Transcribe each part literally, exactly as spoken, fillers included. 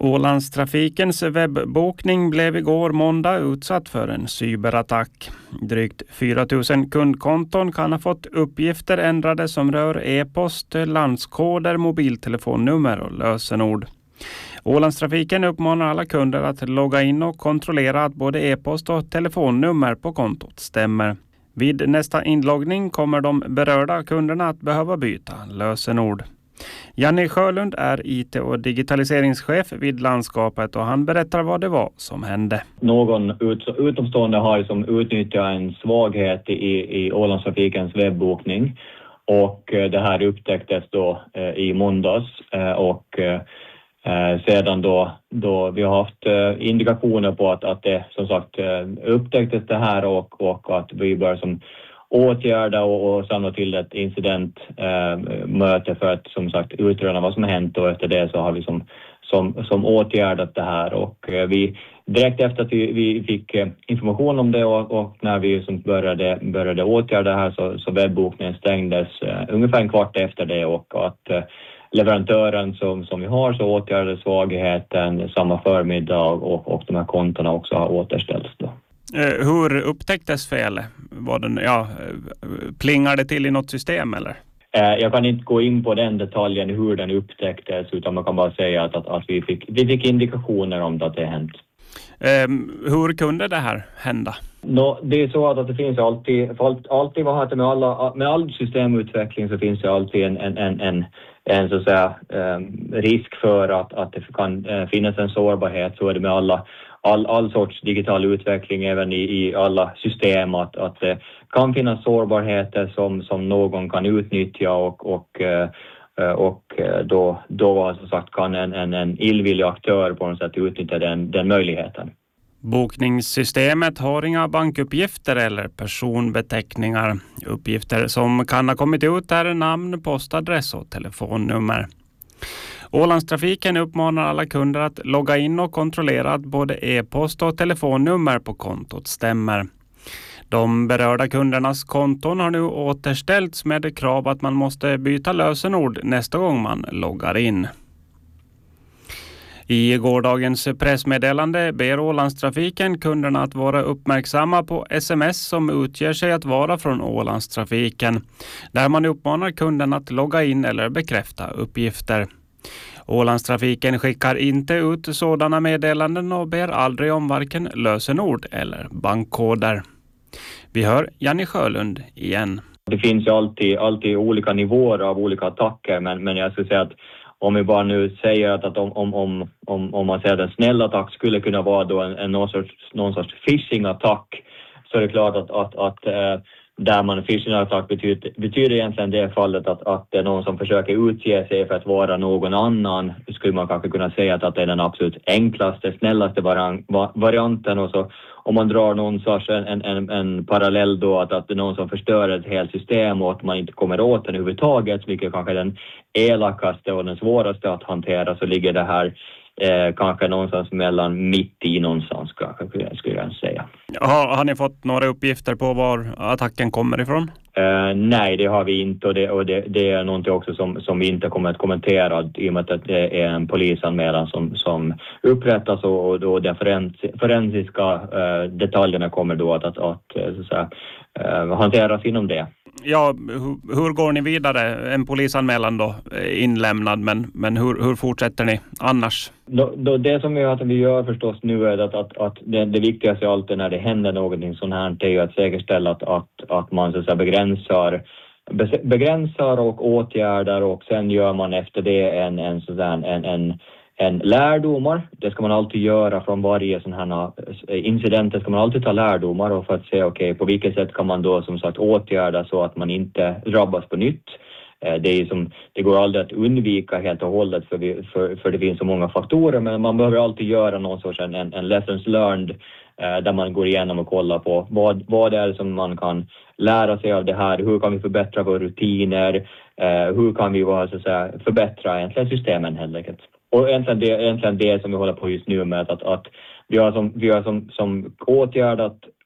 Ålandstrafikens webbokning blev igår måndag utsatt för en cyberattack. Drygt fyra tusen kundkonton kan ha fått uppgifter ändrade som rör e-post, landskoder, mobiltelefonnummer och lösenord. Ålandstrafiken uppmanar alla kunder att logga in och kontrollera att både e-post och telefonnummer på kontot stämmer. Vid nästa inloggning kommer de berörda kunderna att behöva byta lösenord. Janne Sjölund är I T- och digitaliseringschef vid landskapet och han berättar vad det var som hände. Någon ut, utomstående har som utnyttjat en svaghet i, i Ålandstrafikens webbokning och det här upptäcktes då eh, i måndags eh, och eh, sedan då, då vi har haft eh, indikationer på att, att det som sagt eh, upptäcktes det här och, och att vi bör som åtgärda och, och samla till ett incidentmöte eh, för att som sagt utröna vad som har hänt och efter det så har vi som, som, som åtgärdat det här och eh, vi direkt efter att vi, vi fick eh, information om det och, och när vi som började, började åtgärda det här så, så webbokningen stängdes eh, ungefär en kvart efter det och att eh, leverantören som, som vi har så åtgärdade svagheten samma förmiddag och, och de här kontona också har återställts då. Hur upptäcktes felet? Var den, ja, plingade till i något system eller? Jag kan inte gå in på den detaljen hur den upptäcktes utan man kan bara säga att, att, att vi, fick, vi fick indikationer om att det hänt. Um, hur kunde det här hända? No, det är så att, att det finns alltid, för allt, alltid vad heter med, alla, med all systemutveckling så finns det alltid en, en, en, en, en så att säga, um, risk för att, att det kan uh, finnas en sårbarhet. Så är det med alla All, all sorts digital utveckling även i, i alla system att, att det kan finnas sårbarheter som, som någon kan utnyttja och, och, och då, då som sagt kan en, en, en illvillig aktör på något sätt utnyttja den, den möjligheten. Bokningssystemet har inga bankuppgifter eller personbeteckningar. Uppgifter som kan ha kommit ut är namn, postadress och telefonnummer. Ålandstrafiken uppmanar alla kunder att logga in och kontrollera att både e-post och telefonnummer på kontot stämmer. De berörda kundernas konton har nu återställts med krav att man måste byta lösenord nästa gång man loggar in. I gårdagens pressmeddelande ber Ålandstrafiken kunderna att vara uppmärksamma på sms som utger sig att vara från Ålandstrafiken, där man uppmanar kunden att logga in eller bekräfta uppgifter. Ålandstrafiken skickar inte ut sådana meddelanden och ber aldrig om varken lösenord eller bankkoder. Vi hör Janne Sjölund igen. Det finns ju alltid, alltid olika nivåer av olika attacker men, men jag skulle säga att om vi bara nu säger att, att om, om, om, om, om man säger att en snäll attack skulle kunna vara då en, en någon sorts, någon sorts phishing-attack så är det klart att, att, att äh, där man phishing-attack betyder, betyder egentligen det fallet att, att det är någon som försöker utge sig för att vara någon annan. Skulle man kanske kunna säga att, att det är den absolut enklaste, snällaste varianten och så om man drar någon sorts en, en, en parallell då att, att det är någon som förstör ett helt system och att man inte kommer åt den överhuvudtaget, vilket kanske är den elakaste och den svåraste att hantera, så ligger det här eh, kanske någonstans mellan mitt i någonstans kanske skulle jag säga. Har, har ni fått några uppgifter på var attacken kommer ifrån? Uh, nej, det har vi inte och det, och det, det är någonting också som, som vi inte kommer att kommentera i och med att det är en polisanmälan som, som upprättas och, och då de forens, forensiska uh, detaljerna kommer då att, att, att, så att säga, uh, hanteras inom det. Ja, hur, hur går ni vidare? En polisanmälan då inlämnad, men, men hur, hur fortsätter ni annars? Då, då det som vi, att vi gör förstås nu är att, att, att det, det viktigaste alltid när det händer någonting sånt här är ju att säkerställa att, att, att man så att säga, begränsar, begränsar och åtgärdar och sen gör man efter det en, en, så att säga, en, en En lärdomar, det ska man alltid göra från varje sån här incident, ska man alltid ta lärdomar och för att se okej, okay, på vilket sätt kan man då som sagt åtgärda så att man inte drabbas på nytt. Det, är som, det går aldrig att undvika helt och hållet för, vi, för, för det finns så många faktorer, men man behöver alltid göra någon sorts en, en, en lessons learned där man går igenom och kollar på vad, vad det är som man kan lära sig av det här, hur kan vi förbättra våra rutiner, hur kan vi så att säga, förbättra egentligen systemen helt enkelt. Och egentligen det, egentligen det som vi håller på just nu med att, att vi har, som, vi har som, som åtgärdat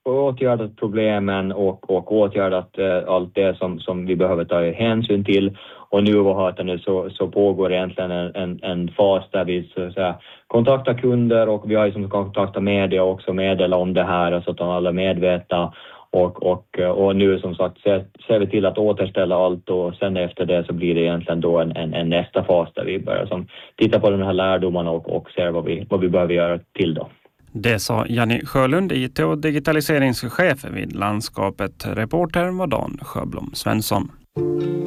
åtgärdat problemen och, och åtgärdat eh, allt det som, som vi behöver ta hänsyn till. Och nu, vad nu så, så pågår egentligen en, en, en fas där vi så att säga, kontaktar kunder och vi har ju som kontaktat media och också meddela om det här så att alla är medvetna. Och, och, och nu som sagt ser, ser vi till att återställa allt och sen efter det så blir det egentligen då en, en, en nästa fas där vi börjar som titta på den här lärdomarna och, och ser vad vi, vad vi behöver göra till då. Det sa Janni Sjölund, I T- och digitaliseringschef vid Landskapet. Reporter var Dan Sjöblom Svensson.